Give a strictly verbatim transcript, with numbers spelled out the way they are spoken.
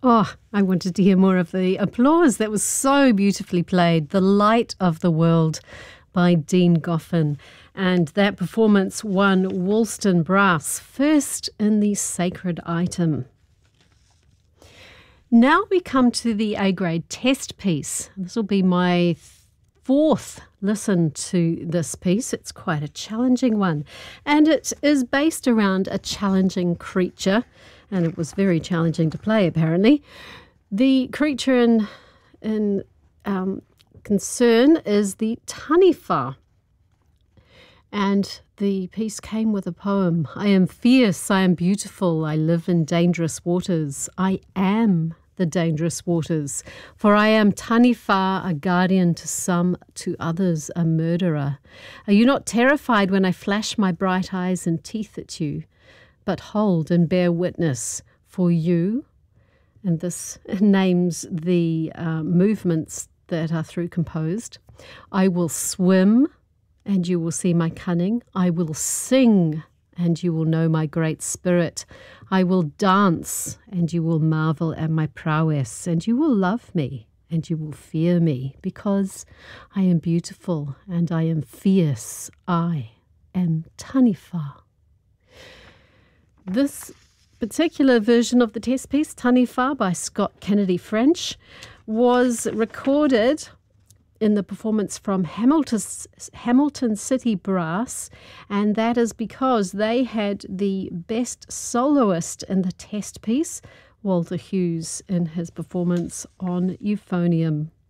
Oh, I wanted to hear more of the applause. That was so beautifully played. The Light of the World by Dean Goffin. And that performance won Woolston Brass first in the Sacred Item. Now we come to the A-grade test piece. This will be my fourth listen to this piece. It's quite a challenging one. And it is based around a challenging creature. And it was very challenging to play, apparently. The creature in, in um, concern is the Taniwha. And the piece came with a poem. I am fierce, I am beautiful, I live in dangerous waters. I am the dangerous waters, for I am Taniwha, a guardian to some, to others a murderer. Are you not terrified when I flash my bright eyes and teeth at you? But hold and bear witness, for you, and this names the uh, movements that are through composed. I will swim, and you will see my cunning. I will sing, and you will know my great spirit. I will dance, and you will marvel at my prowess, and you will love me, and you will fear me, because I am beautiful, and I am fierce. I am Taniwha. This particular version of the test piece, Taniwha by Scott Kennedy French, was recorded in the performance from Hamilton, Hamilton City Brass, and that is because they had the best soloist in the test piece, Walter Hughes, in his performance on euphonium.